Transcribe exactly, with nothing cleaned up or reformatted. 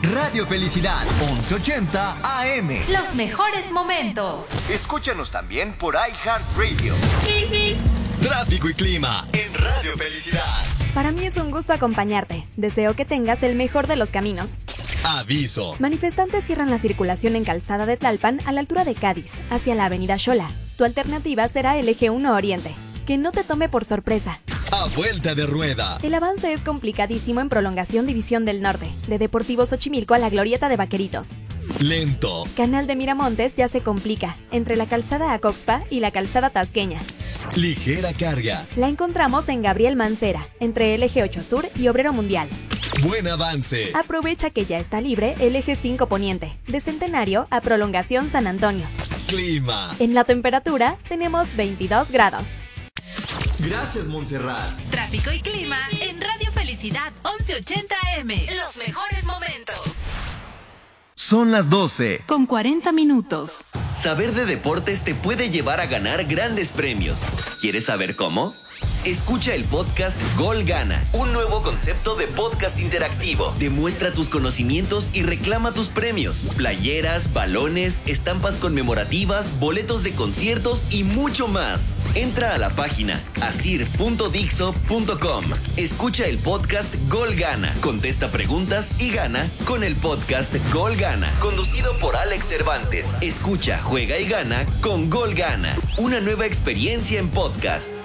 Radio Felicidad, once ochenta A M. Los mejores momentos. Escúchanos también por iHeartRadio. Tráfico y clima en Radio Felicidad. Para mí es un gusto acompañarte. Deseo que tengas el mejor de los caminos. Aviso. Manifestantes cierran la circulación en Calzada de Tlalpan a la altura de Cádiz, hacia la avenida Xola. Tu alternativa será el eje uno Oriente. Que no te tome por sorpresa. A vuelta de rueda. El avance es complicadísimo en prolongación División del Norte, de Deportivo Xochimilco a la Glorieta de Vaqueritos. Lento. Canal de Miramontes ya se complica, entre la calzada Acoxpa y la calzada Tasqueña. Ligera carga. La encontramos en Gabriel Mancera, entre el eje ocho Sur y Obrero Mundial. Buen avance. Aprovecha que ya está libre el eje cinco Poniente, de Centenario a prolongación San Antonio. Clima. En la temperatura tenemos veintidós grados. Gracias, Montserrat. Tráfico y clima en Radio Felicidad once ochenta A M. Los mejores momentos. Son las doce. Con cuarenta minutos. Saber de deportes te puede llevar a ganar grandes premios. ¿Quieres saber cómo? Escucha el podcast Gol Gana, un nuevo concepto de podcast interactivo. Demuestra tus conocimientos y reclama tus premios. Playeras, balones, estampas conmemorativas, boletos de conciertos y mucho más. Entra a la página asir punto dixo punto com. Escucha el podcast Gol Gana. Contesta preguntas y gana con el podcast Gol Gana. Conducido por Alex Cervantes. Escucha, juega y gana con Gol Gana. Una nueva experiencia en podcast.